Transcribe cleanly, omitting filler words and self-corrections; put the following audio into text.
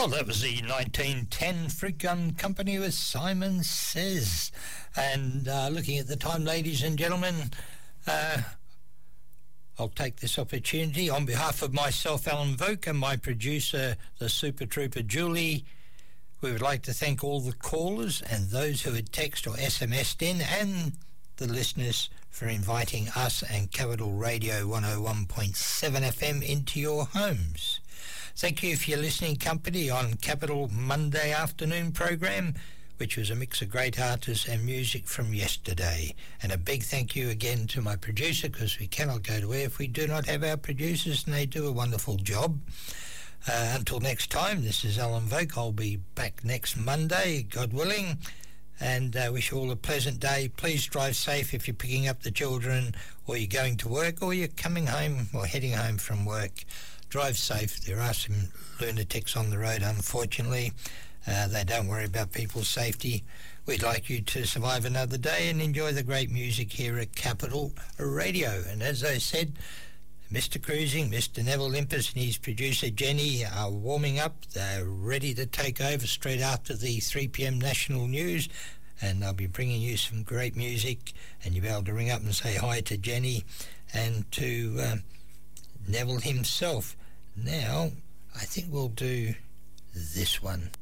Well, that was the 1910 Fruit Gun Company with Simon Says. And looking at the time, ladies and gentlemen, I'll take this opportunity on behalf of myself, Alan Voke, and my producer, the Super Trooper Julie. We would like to thank all the callers and those who had text or SMS'd in, and the listeners for inviting us and Capital Radio 101.7 FM into your homes. Thank you for your listening company on Capital Monday afternoon program, which was a mix of great artists and music from yesterday. And a big thank you again to my producer, because we cannot go to air if we do not have our producers, and they do a wonderful job. Until next time, this is Alan Voke. I'll be back next Monday, God willing, and wish you all a pleasant day. Please drive safe if you're picking up the children, or you're going to work, or you're coming home or heading home from work. Drive safe. There are some lunatics on the road, unfortunately. They don't worry about people's safety. We'd like you to survive another day and enjoy the great music here at Capital Radio. And as I said, Mr. Cruising, Mr. Neville Limpus and his producer Jenny are warming up. They're ready to take over straight after the 3 p.m. national news, and they'll be bringing you some great music, and you'll be able to ring up and say hi to Jenny and to Neville himself. Now, I think we'll do this one.